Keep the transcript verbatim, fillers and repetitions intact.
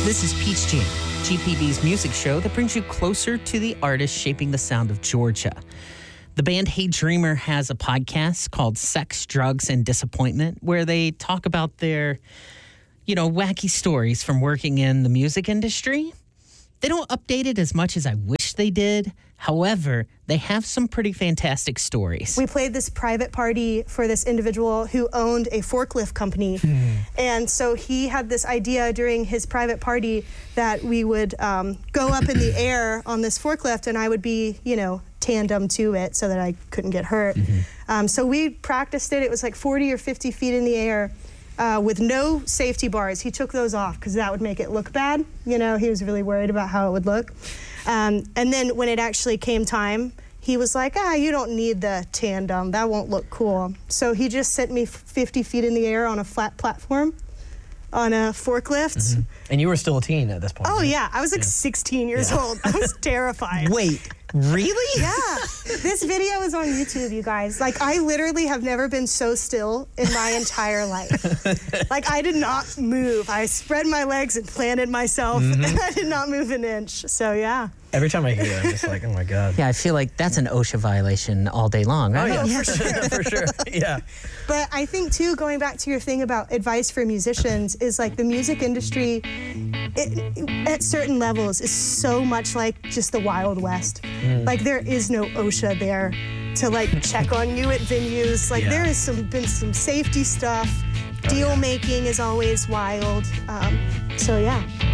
This is Peach Jam, G P B's music show that brings you closer to the artists shaping the sound of Georgia. The band Hey Dreamer has a podcast called Sex, Drugs, and Disappointment, where they talk about their, you know, wacky stories from working in the music industry. They don't update it as much as I wish they did. However, they have some pretty fantastic stories. We played this private party for this individual who owned a forklift company. Hmm. And so he had this idea during his private party that we would um, go up in the air on this forklift and I would be, you know, tandem to it so that I couldn't get hurt. Mm-hmm. Um, so we practiced it. It was like forty or fifty feet in the air uh, with no safety bars. He took those off because that would make it look bad. You know, he was really worried about how it would look. Um, and then when it actually came time, he was like, ah, you don't need the tandem. That won't look cool. So he just sent me fifty feet in the air on a flat platform on a forklift. Mm-hmm. And you were still a teen at this point. Oh, right? yeah. I was like yeah. sixteen years yeah. old. I was terrified. Wait, really? Yeah. This video is on YouTube, you guys. Like, I literally have never been so still in my entire life. Like, I did not move. I spread my legs and planted myself, mm-hmm. and I did not move an inch. So, yeah. Every time I hear it, I'm just like, oh, my God. Yeah, I feel like that's an OSHA violation all day long, right? Oh, yeah, for sure, for sure. Yeah. But I think, too, going back to your thing about advice for musicians is, like, the music industry, it, at certain levels, is so much like just the Wild West. Mm. Like, there is no OSHA there to, like, check on you at venues. Like, yeah. there has some, been some safety stuff. Oh, Deal yeah. making is always wild. Um, so, yeah.